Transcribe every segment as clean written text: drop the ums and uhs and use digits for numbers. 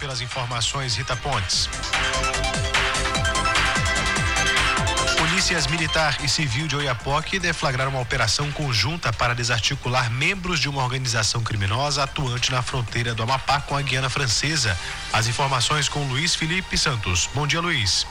pelas informações, Rita Pontes. Polícias Militar e Civil de Oiapoque deflagraram uma operação conjunta para desarticular membros de uma organização criminosa atuante na fronteira do Amapá com a Guiana Francesa. As informações com Luiz Felipe Santos. Bom dia, Luiz.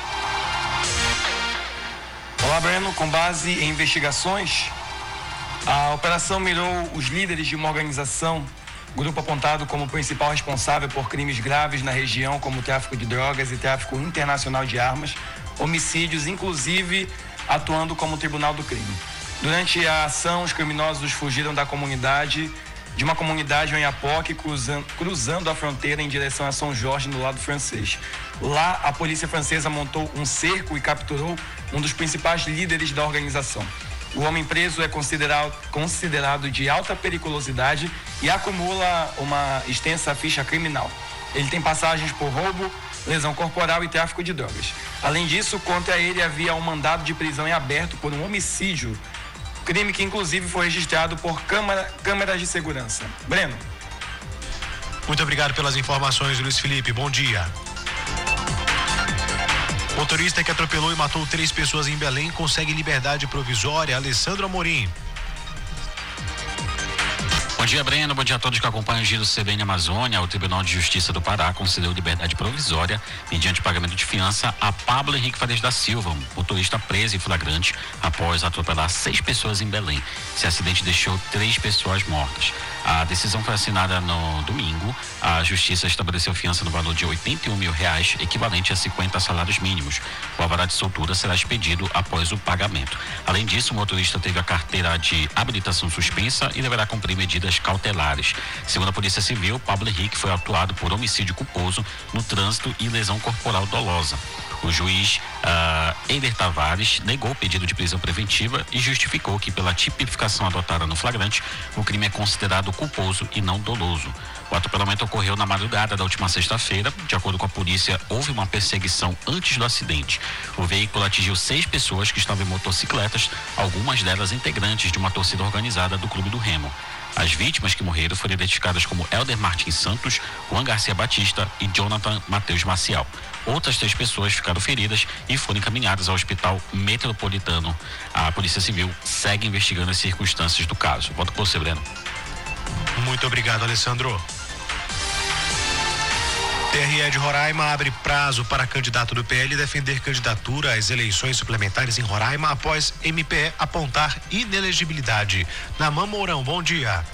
Olá, Breno. Com base em investigações, a operação mirou os líderes de uma organização, grupo apontado como principal responsável por crimes graves na região, como tráfico de drogas e tráfico internacional de armas, homicídios, inclusive atuando como tribunal do crime. Durante a ação, os criminosos fugiram de uma comunidade em Oiapoque, cruzando a fronteira em direção a São Jorge, no lado francês. Lá, a polícia francesa montou um cerco e capturou um dos principais líderes da organização. O homem preso é considerado de alta periculosidade e acumula uma extensa ficha criminal. Ele tem passagens por roubo, lesão corporal e tráfico de drogas. Além disso, contra ele havia um mandado de prisão em aberto por um homicídio, crime que inclusive foi registrado por câmeras de segurança. Breno. Muito obrigado pelas informações, Luiz Felipe. Bom dia. Motorista que atropelou e matou 3 pessoas em Belém consegue liberdade provisória. Alessandro Amorim. Bom dia, Breno. Bom dia a todos que acompanham o Giro CBN Amazônia. O Tribunal de Justiça do Pará concedeu liberdade provisória mediante pagamento de fiança a Pablo Henrique Farias da Silva, um motorista preso em flagrante após atropelar 6 pessoas em Belém. Esse acidente deixou 3 pessoas mortas. A decisão foi assinada no domingo. A Justiça estabeleceu fiança no valor de R$81 mil, equivalente a 50 salários mínimos. O alvará de soltura será expedido após o pagamento. Além disso, o motorista teve a carteira de habilitação suspensa e deverá cumprir medidas cautelares. Segundo a Polícia Civil, Pablo Henrique foi autuado por homicídio culposo no trânsito e lesão corporal dolosa. O juiz Eider Tavares negou o pedido de prisão preventiva e justificou que, pela tipificação adotada no flagrante, o crime é considerado culposo e não doloso. O atropelamento ocorreu na madrugada da última sexta-feira. De acordo com a polícia, houve uma perseguição antes do acidente. O veículo atingiu 6 pessoas que estavam em motocicletas, algumas delas integrantes de uma torcida organizada do Clube do Remo. As vítimas que morreram foram identificadas como Helder Martins Santos, Juan Garcia Batista e Jonathan Matheus Maciel. Outras 3 pessoas ficaram feridas e foram encaminhadas ao Hospital Metropolitano. A Polícia Civil segue investigando as circunstâncias do caso. Volto com você, Breno. Muito obrigado, Alessandro. TRE de Roraima abre prazo para candidato do PL defender candidatura às eleições suplementares em Roraima após MPE apontar inelegibilidade. Naman Mourão, bom dia.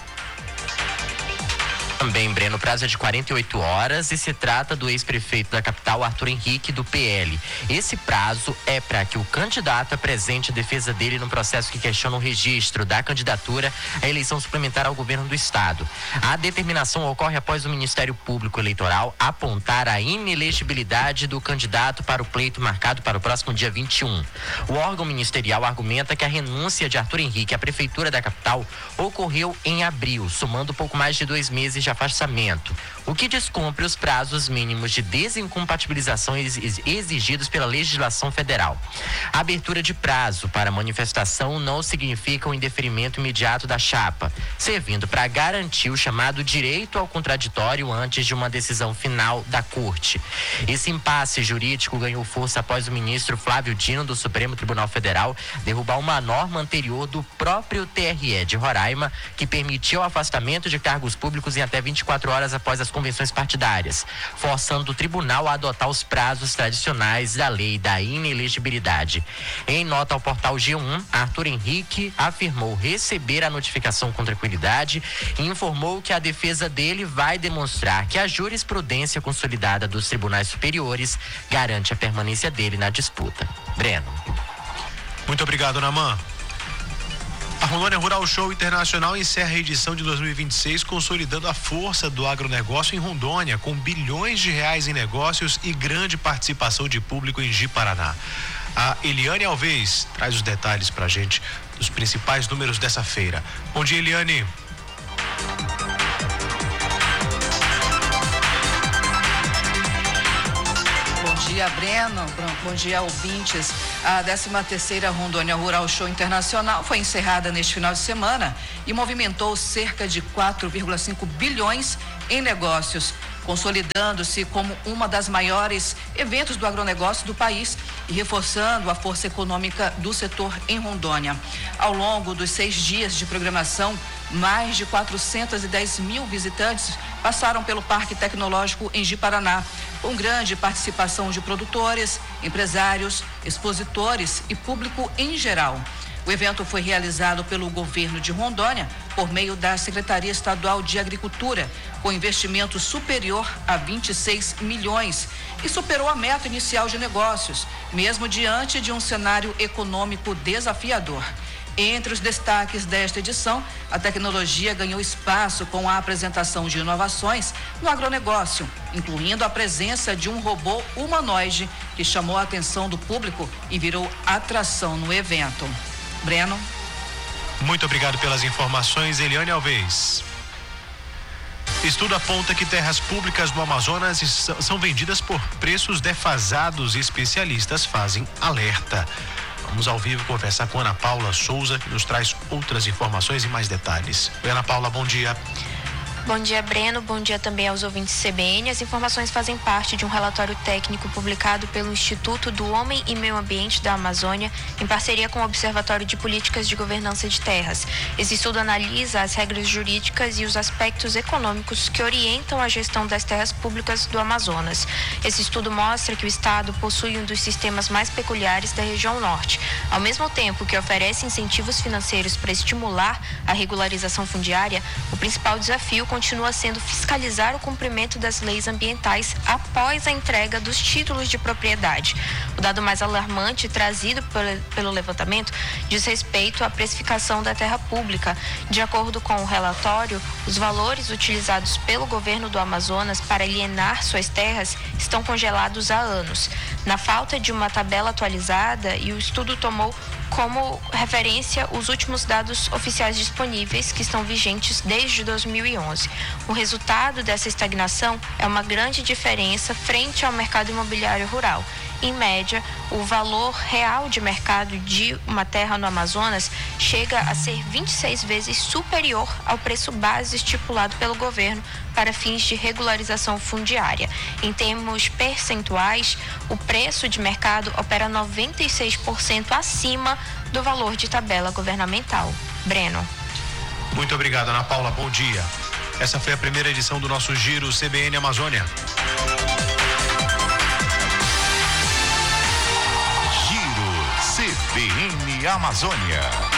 Também, Breno, o prazo é de 48 horas e se trata do ex-prefeito da capital, Arthur Henrique, do PL. Esse prazo é para que o candidato apresente a defesa dele no processo que questiona o registro da candidatura à eleição suplementar ao governo do estado. A determinação ocorre após o Ministério Público Eleitoral apontar a inelegibilidade do candidato para o pleito marcado para o próximo dia 21. O órgão ministerial argumenta que a renúncia de Arthur Henrique à prefeitura da capital ocorreu em abril, somando pouco mais de 2 meses de afastamento, o que descumpre os prazos mínimos de desincompatibilização exigidos pela legislação federal. A abertura de prazo para manifestação não significa o indeferimento imediato da chapa, servindo para garantir o chamado direito ao contraditório antes de uma decisão final da Corte. Esse impasse jurídico ganhou força após o ministro Flávio Dino, do Supremo Tribunal Federal, derrubar uma norma anterior do próprio TRE de Roraima, que permitiu o afastamento de cargos públicos em até 24 horas após as convenções partidárias, forçando o tribunal a adotar os prazos tradicionais da lei da inelegibilidade. Em nota ao portal G1, Arthur Henrique afirmou receber a notificação com tranquilidade e informou que a defesa dele vai demonstrar que a jurisprudência consolidada dos tribunais superiores garante a permanência dele na disputa. Breno. Muito obrigado, Naman. A Rondônia Rural Show Internacional encerra a edição de 2026, consolidando a força do agronegócio em Rondônia, com bilhões de reais em negócios e grande participação de público em Ji-Paraná. A Eliane Alves traz os detalhes pra gente dos principais números dessa feira. Bom dia, Eliane. Bom dia, Breno. Bom dia, ouvintes. A 13ª Rondônia Rural Show Internacional foi encerrada neste final de semana e movimentou cerca de 4,5 bilhões em negócios. consolidando-se como uma das maiores eventos do agronegócio do país e reforçando a força econômica do setor em Rondônia. Ao longo dos 6 dias de programação, mais de 410 mil visitantes passaram pelo Parque Tecnológico em Ji-Paraná, com grande participação de produtores, empresários, expositores e público em geral. O evento foi realizado pelo governo de Rondônia por meio da Secretaria Estadual de Agricultura, com investimento superior a 26 milhões e superou a meta inicial de negócios, mesmo diante de um cenário econômico desafiador. Entre os destaques desta edição, a tecnologia ganhou espaço com a apresentação de inovações no agronegócio, incluindo a presença de um robô humanoide que chamou a atenção do público e virou atração no evento. Breno. Muito obrigado pelas informações, Eliane Alves. Estudo aponta que terras públicas do Amazonas são vendidas por preços defasados e especialistas fazem alerta. Vamos ao vivo conversar com Ana Paula Souza, que nos traz outras informações e mais detalhes. Oi, Ana Paula, bom dia. Bom dia, Breno. Bom dia também aos ouvintes CBN. As informações fazem parte de um relatório técnico publicado pelo Instituto do Homem e Meio Ambiente da Amazônia, em parceria com o Observatório de Políticas de Governança de Terras. Esse estudo analisa as regras jurídicas e os aspectos econômicos que orientam a gestão das terras públicas do Amazonas. Esse estudo mostra que o Estado possui um dos sistemas mais peculiares da região norte. Ao mesmo tempo que oferece incentivos financeiros para estimular a regularização fundiária, o principal desafio continua sendo fiscalizar o cumprimento das leis ambientais após a entrega dos títulos de propriedade. O dado mais alarmante trazido pelo levantamento diz respeito à precificação da terra pública. De acordo com o relatório, os valores utilizados pelo governo do Amazonas para alienar suas terras estão congelados há anos. Na falta de uma tabela atualizada, e o estudo tomou como referência os últimos dados oficiais disponíveis, que estão vigentes desde 2011. O resultado dessa estagnação é uma grande diferença frente ao mercado imobiliário rural. Em média, o valor real de mercado de uma terra no Amazonas chega a ser 26 vezes superior ao preço base estipulado pelo governo para fins de regularização fundiária. Em termos percentuais, o preço de mercado opera 96% acima do valor de tabela governamental. Breno. Muito obrigado, Ana Paula. Bom dia. Essa foi a primeira edição do nosso Giro CBN Amazônia. CBN Amazônia.